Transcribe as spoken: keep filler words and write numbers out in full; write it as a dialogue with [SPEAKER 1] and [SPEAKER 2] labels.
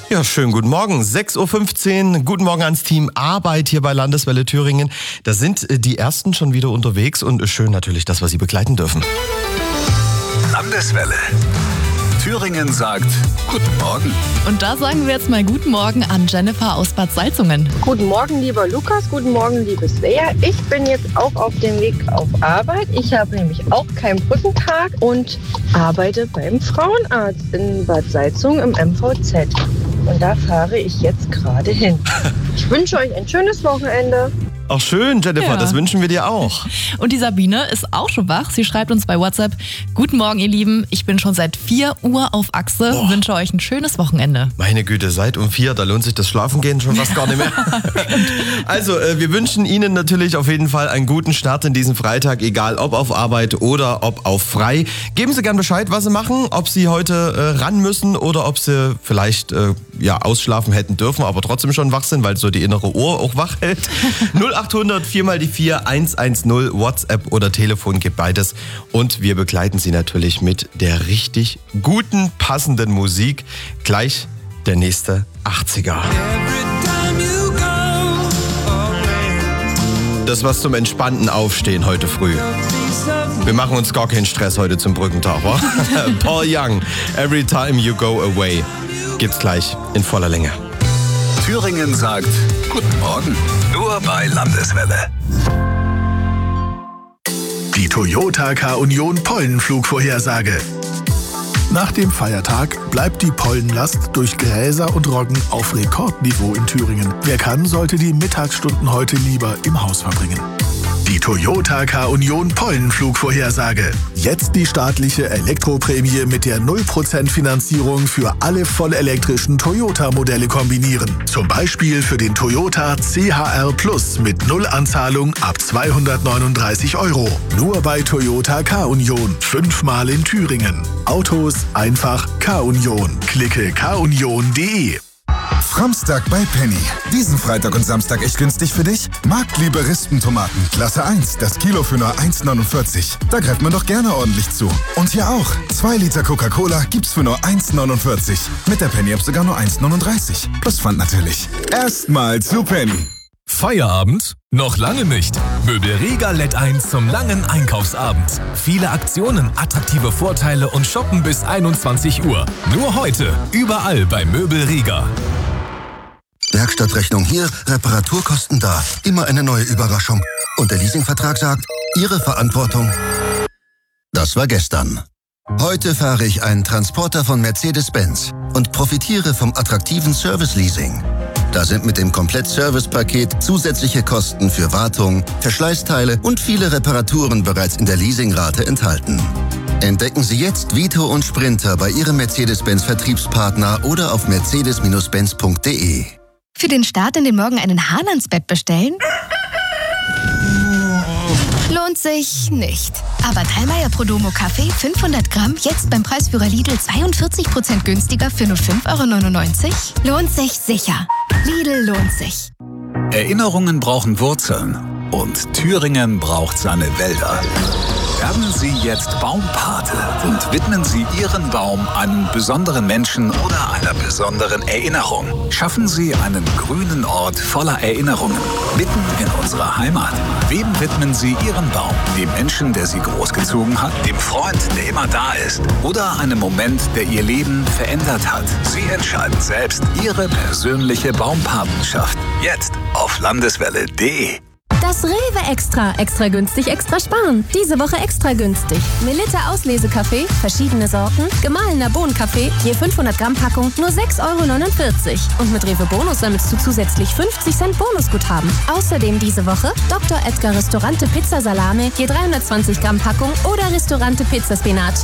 [SPEAKER 1] Ja, schönen guten Morgen. sechs Uhr fünfzehn. Guten Morgen ans Team Arbeit hier bei Landeswelle Thüringen. Da sind die Ersten schon wieder unterwegs und schön natürlich, dass wir Sie begleiten dürfen.
[SPEAKER 2] Landeswelle. Thüringen sagt Guten Morgen.
[SPEAKER 3] Und da sagen wir jetzt mal Guten Morgen an Jennifer aus Bad Salzungen.
[SPEAKER 4] Guten Morgen, lieber Lukas. Guten Morgen, liebe Svea. Ich bin jetzt auch auf dem Weg auf Arbeit. Ich habe nämlich auch keinen Brückentag und arbeite beim Frauenarzt in Bad Salzungen im M V Z. Und da fahre ich jetzt gerade hin. Ich wünsche euch ein schönes Wochenende.
[SPEAKER 1] Auch schön, Jennifer,
[SPEAKER 3] Ja.
[SPEAKER 1] das wünschen wir dir auch.
[SPEAKER 3] Und die Sabine ist auch schon wach. Sie schreibt uns bei WhatsApp: Guten Morgen, ihr Lieben. Ich bin schon seit vier Uhr auf Achse.
[SPEAKER 1] Boah.
[SPEAKER 3] Wünsche euch ein schönes Wochenende.
[SPEAKER 1] Meine Güte, seit um vier, da lohnt sich das Schlafengehen schon fast gar nicht mehr. Also, äh, wir wünschen Ihnen natürlich auf jeden Fall einen guten Start in diesen Freitag, egal ob auf Arbeit oder ob auf frei. Geben Sie gern Bescheid, was Sie machen, ob Sie heute äh, ran müssen oder ob Sie vielleicht äh, ja, ausschlafen hätten dürfen, aber trotzdem schon wach sind, weil so die innere Uhr auch wach hält. null achthundert vier mal die vier eins eins null, WhatsApp oder Telefon, gibt beides. Und wir begleiten Sie natürlich mit der richtig guten, passenden Musik. Gleich der nächste achtziger. Das was zum entspannten Aufstehen heute früh. Wir machen uns gar keinen Stress heute zum Brückentag, wa? Paul Young, Every Time You Go Away. Gibt's gleich in voller Länge.
[SPEAKER 2] Thüringen sagt Guten Morgen. Nur bei Landeswelle.
[SPEAKER 5] Die Toyota K-Union Pollenflugvorhersage. Nach dem Feiertag bleibt die Pollenlast durch Gräser und Roggen auf Rekordniveau in Thüringen. Wer kann, sollte die Mittagsstunden heute lieber im Haus verbringen. Die Toyota K-Union Pollenflugvorhersage. Jetzt die staatliche Elektroprämie mit der null Prozent Finanzierung für alle vollelektrischen Toyota-Modelle kombinieren. Zum Beispiel für den Toyota C H R Plus mit Nullanzahlung ab zweihundertneununddreißig Euro. Nur bei Toyota K-Union. Fünfmal in Thüringen. Autos einfach K-Union. Klicke k union punkt de.
[SPEAKER 6] Framstag bei Penny. Diesen Freitag und Samstag echt günstig für dich? Marktliebe Rispentomaten, Klasse eins, das Kilo für nur eins neunundvierzig. Da greift man doch gerne ordentlich zu. Und hier auch. zwei Liter Coca-Cola gibt's für nur eins neunundvierzig. Mit der Penny-App sogar nur eins neununddreißig. Plus Pfand natürlich. Erstmal zu Penny.
[SPEAKER 7] Feierabend? Noch lange nicht. Möbel Riga lädt ein zum langen Einkaufsabend. Viele Aktionen, attraktive Vorteile und shoppen bis einundzwanzig Uhr. Nur heute, überall bei Möbel Riga.
[SPEAKER 8] Werkstattrechnung hier, Reparaturkosten da. Immer eine neue Überraschung. Und der Leasingvertrag sagt, Ihre Verantwortung. Das war gestern. Heute fahre ich einen Transporter von Mercedes-Benz und profitiere vom attraktiven Service-Leasing. Da sind mit dem Komplett-Service-Paket zusätzliche Kosten für Wartung, Verschleißteile und viele Reparaturen bereits in der Leasingrate enthalten. Entdecken Sie jetzt Vito und Sprinter bei Ihrem Mercedes-Benz-Vertriebspartner oder auf mercedes benz punkt de.
[SPEAKER 9] Für den Start in den Morgen einen Hahn ans Bett bestellen? Lohnt sich nicht. Aber Thalmeier Prodomo Kaffee fünfhundert Gramm jetzt beim Preisführer Lidl zweiundvierzig Prozent günstiger für nur fünf Euro neunundneunzig? Lohnt sich sicher. Lidl lohnt sich.
[SPEAKER 2] Erinnerungen brauchen Wurzeln und Thüringen braucht seine Wälder. Werden Sie jetzt Baumpate und widmen Sie Ihren Baum einem besonderen Menschen oder einer besonderen Erinnerung. Schaffen Sie einen grünen Ort voller Erinnerungen, mitten in unserer Heimat. Wem widmen Sie Ihren Baum? Dem Menschen, der Sie großgezogen hat? Dem Freund, der immer da ist? Oder einem Moment, der Ihr Leben verändert hat? Sie entscheiden selbst Ihre persönliche Baumpatenschaft. Jetzt auf landeswelle punkt de.
[SPEAKER 10] Das Rewe Extra. Extra günstig, extra sparen. Diese Woche extra günstig. Melitta Auslesekaffee, verschiedene Sorten, gemahlener Bohnenkaffee, je fünfhundert Gramm Packung, nur sechs Euro neunundvierzig. Und mit Rewe Bonus sammelst du zusätzlich fünfzig Cent Bonusguthaben. Außerdem diese Woche Doktor Edgar Restaurante Pizza Salame, je dreihundertzwanzig Gramm Packung oder Restaurante Pizza Spinat.